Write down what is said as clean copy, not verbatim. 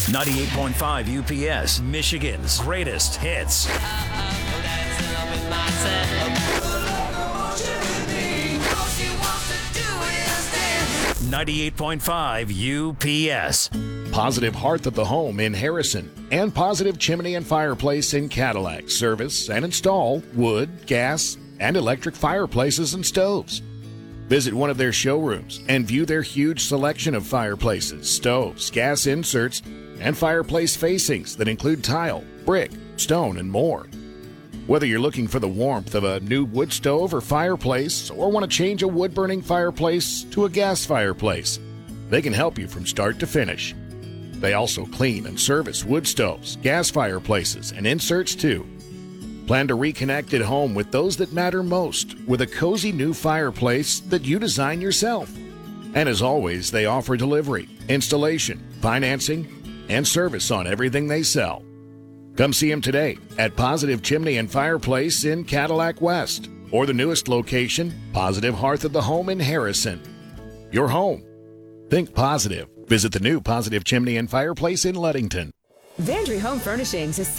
98.5 UPS, Michigan's greatest hits. 98.5 UPS. Positive Hearth of the Home in Harrison and Positive Chimney and Fireplace in Cadillac. Service and install wood, gas, and electric fireplaces and stoves. Visit one of their showrooms and view their huge selection of fireplaces, stoves, gas inserts, and fireplace facings that include tile, brick, stone, and more. Whether you're looking for the warmth of a new wood stove or fireplace, or want to change a wood-burning fireplace to a gas fireplace, they can help you from start to finish. They also clean and service wood stoves, gas fireplaces, and inserts too. Plan to reconnect at home with those that matter most with a cozy new fireplace that you design yourself. And as always, they offer delivery, installation, financing, and service on everything they sell. Come see them today at Positive Chimney and Fireplace in Cadillac West, or the newest location, Positive Hearth of the Home in Harrison. Your home. Think positive. Visit the new Positive Chimney and Fireplace in Ludington. Vandry Home Furnishings is